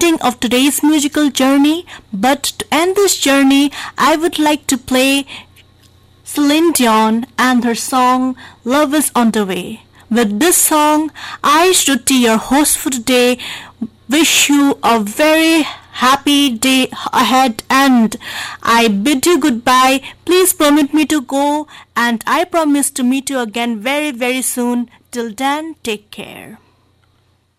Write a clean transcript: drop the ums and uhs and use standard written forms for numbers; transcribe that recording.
ending of today's musical journey, but to end this journey, I would like to play Celine Dion and her song Love is on the Way. With this song, I, Shruti, your host for today, wish you a very happy day ahead and I bid you goodbye. Please permit me to go and I promise to meet you again very, very soon. Till then, take care.